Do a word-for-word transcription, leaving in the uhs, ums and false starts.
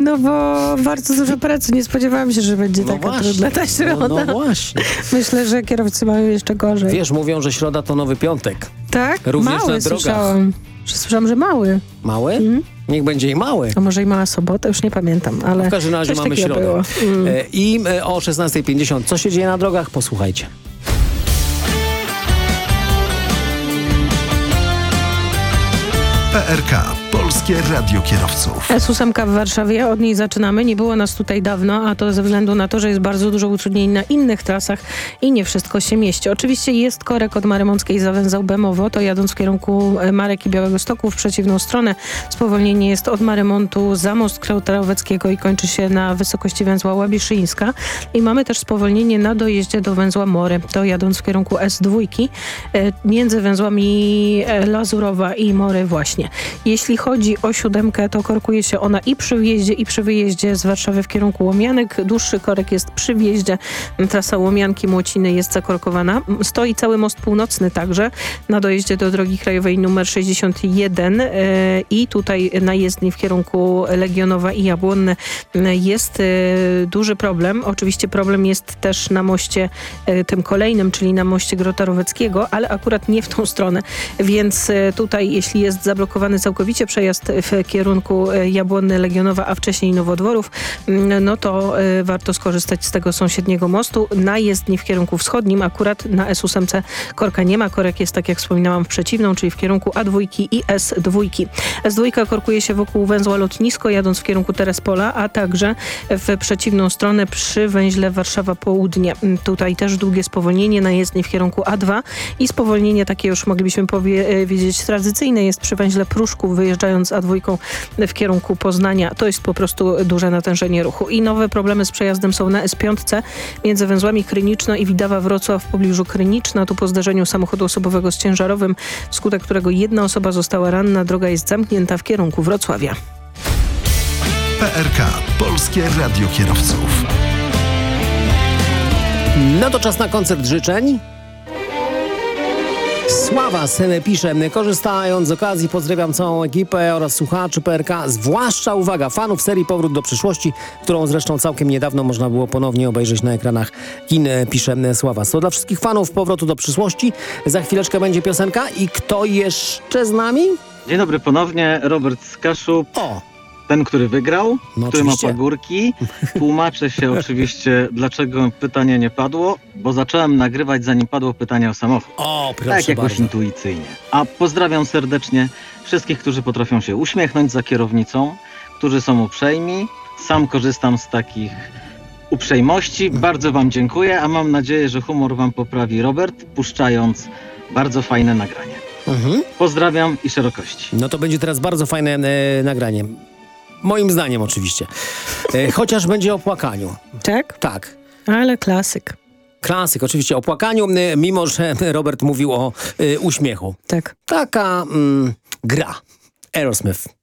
No bo bardzo dużo pracy. Nie spodziewałam się, że będzie No taka właśnie. trudna ta środa. No, no właśnie. Myślę, że kierowcy mają jeszcze gorzej. Wiesz, mówią, że środa to nowy piątek. Tak? Również mały na drogach. słyszałam. Że Słyszałam, że mały. Mały? Mhm. Niech będzie i mały. A może i mała sobota? Już nie pamiętam, ale W każdym razie coś mamy takiego środę. było. Mm. E, I e, o szesnasta pięćdziesiąt. Co się dzieje na drogach? Posłuchajcie. P R K. Polskie Radio Kierowców. S osiem w Warszawie, od niej zaczynamy. Nie było nas tutaj dawno, a to ze względu na to, że jest bardzo dużo utrudnień na innych trasach i nie wszystko się mieści. Oczywiście jest korek od Marymąckiej za węzeł Bemowo, to jadąc w kierunku Marek i Białegostoku w przeciwną stronę. Spowolnienie jest od Marymontu za most Krotoweckiego i kończy się na wysokości węzła Łabiszyńska. I mamy też spowolnienie na dojeździe do węzła Mory, to jadąc w kierunku S dwa, e, między węzłami e, Lazurowa i Mory właśnie. Jeśli chodzi o siódemkę, to korkuje się ona i przy wjeździe, i przy wyjeździe z Warszawy w kierunku Łomianek. Dłuższy korek jest przy wjeździe. Trasa Łomianki-Młociny jest zakorkowana. Stoi cały most północny także na dojeździe do drogi krajowej numer sześćdziesiąt jeden yy, i tutaj na jezdni w kierunku Legionowa i Jabłonne jest yy, duży problem. Oczywiście problem jest też na moście yy, tym kolejnym, czyli na moście Grota Roweckiego, ale akurat nie w tą stronę. Więc yy, tutaj, jeśli jest zablokowany całkowicie przejazd w kierunku Jabłonny, Legionowa, a wcześniej Nowodworów, no to y, warto skorzystać z tego sąsiedniego mostu. Na jezdni w kierunku wschodnim, akurat na S osiem korka nie ma. Korek jest, tak jak wspominałam, w przeciwną, czyli w kierunku A dwa i S dwa. S dwa korkuje się wokół węzła Lotnisko, jadąc w kierunku Terespola, a także w przeciwną stronę przy węźle Warszawa Południe. Tutaj też długie spowolnienie na jezdni w kierunku A dwa i spowolnienie takie już moglibyśmy powiedzieć tradycyjne jest przy węźle Pruszków, wyjeżdżając z A dwa w kierunku Poznania. To jest po prostu duże natężenie ruchu. I nowe problemy z przejazdem są na S pięć między węzłami Kryniczno i Widawa-Wrocław w pobliżu Kryniczna. Tu po zderzeniu samochodu osobowego z ciężarowym, wskutek którego jedna osoba została ranna. Droga jest zamknięta w kierunku Wrocławia. P R K. Polskie Radio Kierowców. No to czas na koncert życzeń. Sława Sene pisze, korzystając z okazji pozdrawiam całą ekipę oraz słuchaczy P R K, zwłaszcza, uwaga, fanów serii Powrót do przyszłości, którą zresztą całkiem niedawno można było ponownie obejrzeć na ekranach kin, pisze Sława. To dla wszystkich fanów Powrotu do przyszłości. Za chwileczkę będzie piosenka i kto jeszcze z nami? Dzień dobry ponownie, Robert Skaszub. O! Ten, który wygrał, No który oczywiście. ma pagórki. Tłumaczę się oczywiście, dlaczego pytanie nie padło, bo zacząłem nagrywać, zanim padło pytanie o samochód. O, proszę Tak jakoś bardzo. intuicyjnie. A pozdrawiam serdecznie wszystkich, którzy potrafią się uśmiechnąć za kierownicą, którzy są uprzejmi. Sam korzystam z takich uprzejmości. Bardzo wam dziękuję, a mam nadzieję, że humor wam poprawi Robert, puszczając bardzo fajne nagranie. Mhm. Pozdrawiam i szerokości. No to będzie teraz bardzo fajne e, nagranie. Moim zdaniem oczywiście. E, chociaż będzie o płakaniu. Tak? Tak. Ale klasyk. Klasyk, oczywiście o płakaniu, e, mimo że Robert mówił o e, uśmiechu. Tak. Taka mm, gra. Aerosmith.